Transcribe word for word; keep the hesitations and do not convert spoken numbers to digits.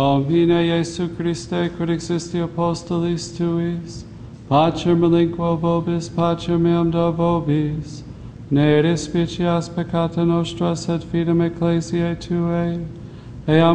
Domine Iesu Christe, quid existi apostolis tuis, pacem relinquo vobis, pacem meam do vobis, ne respicias peccata nostra, sed fidem ecclesiae tuae, eam